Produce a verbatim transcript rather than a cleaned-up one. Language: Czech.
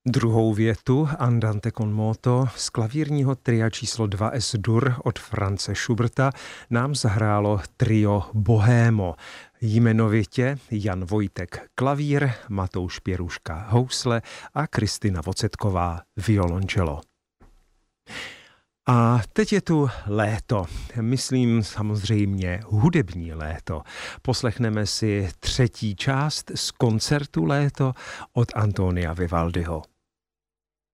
Druhou větu Andante con moto z klavírního tria číslo dva es-dur od Franze Schuberta nám zahrálo trio Bohémo. Jmenovitě Jan Vojtek klavír, Matouš Pěruška housle a Kristina Vocetková violoncello. A teď je tu léto, myslím samozřejmě hudební léto. Poslechneme si třetí část z koncertu Léto od Antonia Vivaldiho.